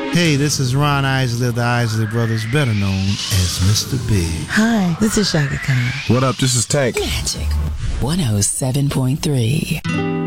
Hey, this is Ron Isley of the Isley Brothers, better known as Mr. Big. Hi, this is Shaka Khan. What up? This is Tank. Magic 107.3.